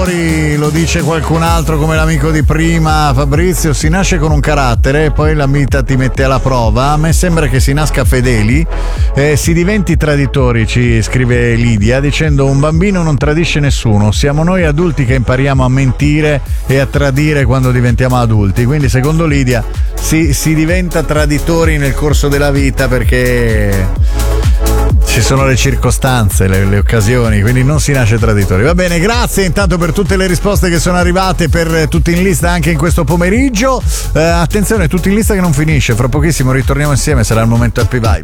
Lo dice qualcun altro come l'amico di prima, Fabrizio, si nasce con un carattere e poi la vita ti mette alla prova. A me sembra che si nasca fedeli e si diventi traditori, ci scrive Lidia, dicendo: un bambino non tradisce nessuno, siamo noi adulti che impariamo a mentire e a tradire quando diventiamo adulti. Quindi secondo Lidia si diventa traditori nel corso della vita perché ci sono le circostanze, le occasioni, quindi non si nasce traditori. Va bene, grazie intanto per tutte le risposte che sono arrivate per Tutti in Lista anche in questo pomeriggio. Attenzione, Tutti in Lista che non finisce, fra pochissimo ritorniamo insieme, sarà il momento Happy Vibe.